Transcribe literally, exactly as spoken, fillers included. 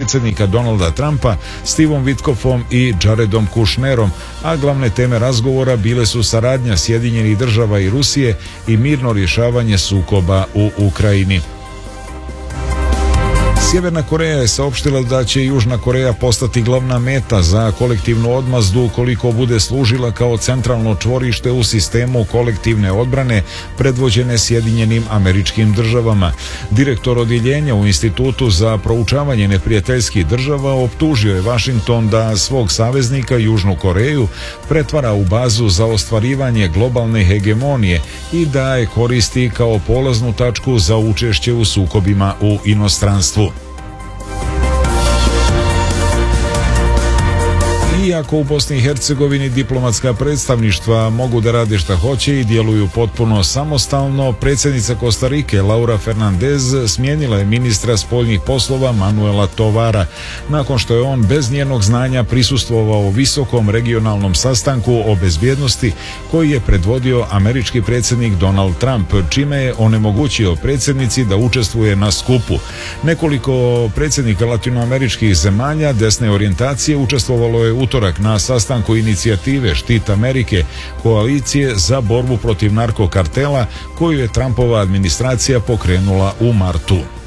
predsjednika Donalda Trumpa, Stevom Witkoffom i Jaredom Kushnerom, a glavne teme razgovora bile su saradnja Sjedinjenih država i Rusije i mirno rješavanje sukoba u Ukrajini. Sjeverna Koreja je saopštila da će Južna Koreja postati glavna meta za kolektivnu odmazdu ukoliko bude služila kao centralno čvorište u sistemu kolektivne odbrane predvođene Sjedinjenim Američkim Državama. Direktor odjeljenja u Institutu za proučavanje neprijateljskih država optužio je Washington da svog saveznika Južnu Koreju pretvara u bazu za ostvarivanje globalne hegemonije i da je koristi kao polaznu tačku za učešće u sukobima u inostranstvu. Iako u Bosni i Hercegovini diplomatska predstavništva mogu da rade šta hoće i djeluju potpuno samostalno, predsjednica Kostarike Laura Fernandez smijenila je ministra spoljnih poslova Manuela Tovara, nakon što je on bez njenog znanja prisustvovao visokom regionalnom sastanku o bezbjednosti koji je predvodio američki predsjednik Donald Trump, čime je onemogućio predsjednici da učestvuje na skupu. Nekoliko predsjednika latinoameričkih zemalja desne orijentacije učestvovalo je u utorak na sastanku inicijative Štit Amerike, koalicije za borbu protiv narkokartela koju je Trumpova administracija pokrenula u martu.